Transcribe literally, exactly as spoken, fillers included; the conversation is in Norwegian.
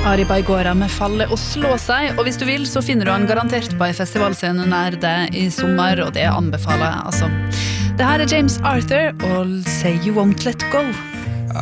Ari Baigora med Falle og slå seg, og hvis du vil så finner du han garantert på en festivalscene nær deg i sommer, og det anbefaler jeg altså. Det her er James Arthur og Say You Won't Let Go.